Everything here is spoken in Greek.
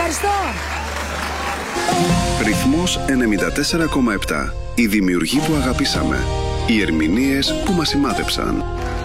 Ευχαριστώ. Ρυθμός 94,7. Οι δημιουργοί που αγαπήσαμε. Οι ερμηνείες που μας σημάδεψαν.